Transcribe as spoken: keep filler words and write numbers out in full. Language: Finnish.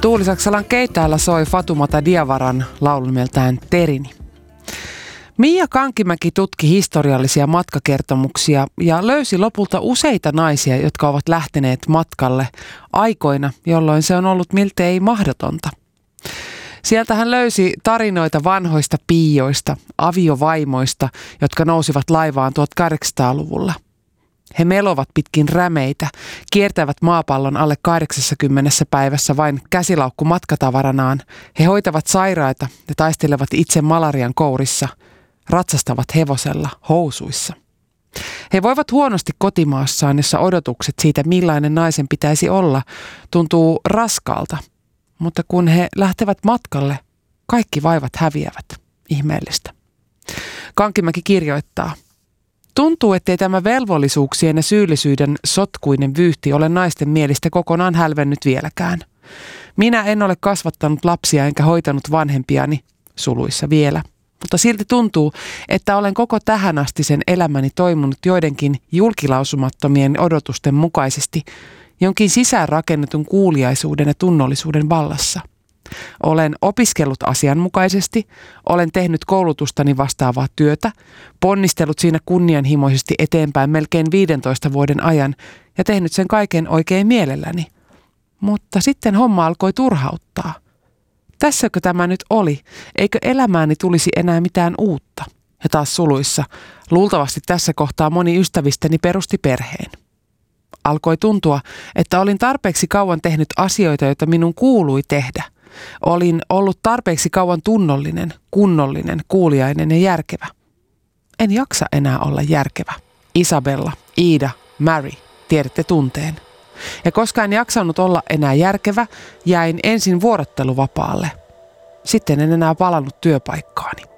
Tuuli Saksalan keitäällä soi Fatoumata Diawaran laulu nimeltään Terini. Mia Kankimäki tutki historiallisia matkakertomuksia ja löysi lopulta useita naisia, jotka ovat lähteneet matkalle aikoina, jolloin se on ollut miltei mahdotonta. Sieltä hän löysi tarinoita vanhoista piioista, aviovaimoista, jotka nousivat laivaan tuhatkahdeksansataaluvulla. He melovat pitkin rämeitä, kiertävät maapallon alle kahdeksankymmentä päivässä vain käsilaukku matkatavaranaan. He hoitavat sairaita ja taistelevat itse malarian kourissa, ratsastavat hevosella housuissa. He voivat huonosti kotimaassaan, jossa odotukset siitä, millainen naisen pitäisi olla, tuntuu raskaalta. Mutta kun he lähtevät matkalle, kaikki vaivat häviävät. Ihmeellistä. Kankimäki kirjoittaa. Tuntuu, ettei tämä velvollisuuksien ja syyllisyyden sotkuinen vyyhti ole naisten mielistä kokonaan hälvennyt vieläkään. Minä en ole kasvattanut lapsia enkä hoitanut vanhempiani, suluissa vielä. Mutta silti tuntuu, että olen koko tähän asti sen elämäni toiminut joidenkin julkilausumattomien odotusten mukaisesti, jonkin sisäänrakennetun kuuliaisuuden ja tunnollisuuden vallassa. Olen opiskellut asianmukaisesti, olen tehnyt koulutustani vastaavaa työtä, ponnistellut siinä kunnianhimoisesti eteenpäin melkein viidentoista vuoden ajan ja tehnyt sen kaiken oikein mielelläni. Mutta sitten homma alkoi turhauttaa. Tässäkö tämä nyt oli? Eikö elämääni tulisi enää mitään uutta? Ja taas suluissa. Luultavasti tässä kohtaa moni ystävistäni perusti perheen. Alkoi tuntua, että olin tarpeeksi kauan tehnyt asioita, joita minun kuului tehdä. Olin ollut tarpeeksi kauan tunnollinen, kunnollinen, kuuliainen ja järkevä. En jaksa enää olla järkevä. Isabella, Iida, Mary, tiedätte tunteen. Ja koska en jaksanut olla enää järkevä, jäin ensin vuorotteluvapaalle. Sitten en enää palannut työpaikkaani.